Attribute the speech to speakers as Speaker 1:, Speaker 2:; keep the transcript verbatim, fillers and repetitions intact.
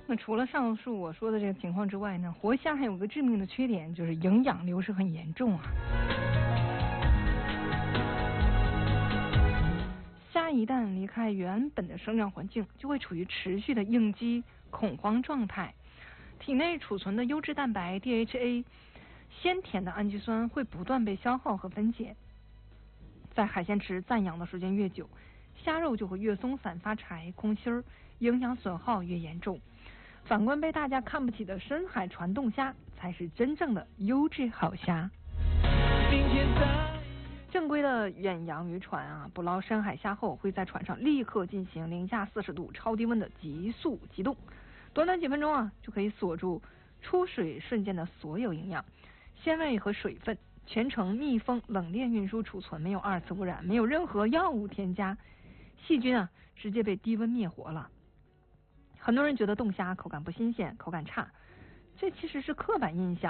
Speaker 1: 那除了上述我说的这个情况之外呢，活虾还有个致命的缺点，就是营养流失很严重啊。虾一旦离开原本的生长环境，就会处于持续的应激恐慌状态，体内储存的优质蛋白 D H A、鲜甜的氨基酸会不断被消耗和分解。在海鲜池暂养的时间越久，虾肉就会越松散发柴、空心儿，营养损耗越严重。反观被大家看不起的深海传冻虾，才是真正的优质好虾。正规的远洋渔船啊，捕捞深海虾后，会在船上立刻进行零下四十度超低温的急速急冻，短短几分钟啊，就可以锁住出水瞬间的所有营养、鲜味和水分，全程密封冷链运输储存，没有二次污染，没有任何药物添加，细菌啊直接被低温灭活了。很多人觉得冻虾口感不新鲜，口感差，这其实是刻板印象。